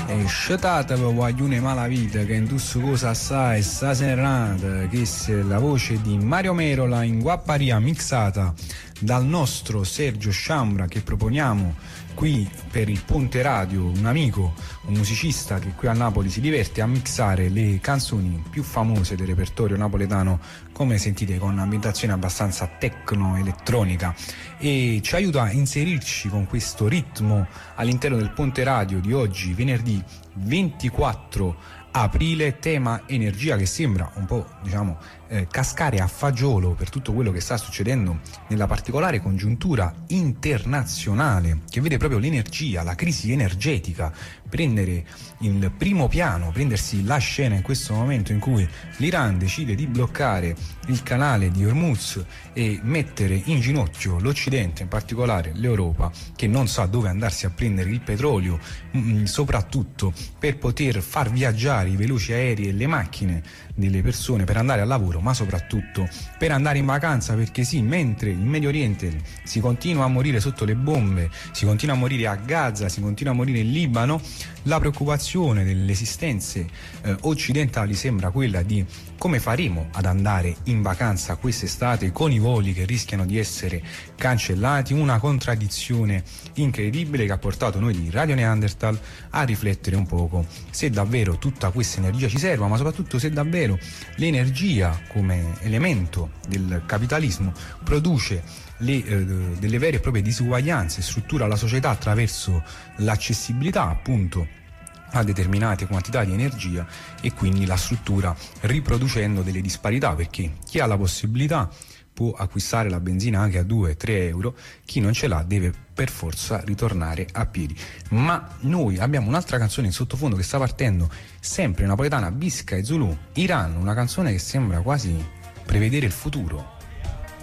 E scetate per guaglione malavita che in tusso cosa assai sta serata, che è la voce di Mario Merola in Guapparia mixata dal nostro Sergio Sciambra, che proponiamo qui per il Ponte Radio, un amico, un musicista che qui a Napoli si diverte a mixare le canzoni più famose del repertorio napoletano, come sentite, con un'ambientazione abbastanza tecno-elettronica, e ci aiuta a inserirci con questo ritmo all'interno del Ponte Radio di oggi, venerdì 24 aprile, tema energia, che sembra un po', diciamo, cascare a fagiolo per tutto quello che sta succedendo nella particolare congiuntura internazionale, che vede proprio l'energia, la crisi energetica prendere il primo piano, prendersi la scena in questo momento in cui l'Iran decide di bloccare il canale di Hormuz e mettere in ginocchio l'Occidente, in particolare l'Europa, che non sa dove andarsi a prendere il petrolio, soprattutto per poter far viaggiare i veloci aerei e le macchine delle persone per andare al lavoro, ma soprattutto per andare in vacanza, perché sì, mentre in Medio Oriente si continua a morire sotto le bombe, si continua a morire a Gaza, si continua a morire in Libano, la preoccupazione delle esistenze occidentali sembra quella di come faremo ad andare in vacanza quest'estate con i voli che rischiano di essere cancellati. Una contraddizione incredibile che ha portato noi di Radio Neanderthal a riflettere un poco se davvero tutta questa energia ci serva, ma soprattutto se davvero l'energia come elemento del capitalismo produce delle vere e proprie disuguaglianze, struttura la società attraverso l'accessibilità appunto a determinate quantità di energia, e quindi la struttura riproducendo delle disparità, perché chi ha la possibilità può acquistare la benzina anche a 2-3 euro, chi non ce l'ha deve per forza ritornare a piedi. Ma noi abbiamo un'altra canzone in sottofondo che sta partendo, sempre napoletana, Bisca e Zulu, Iran, una canzone che sembra quasi prevedere il futuro.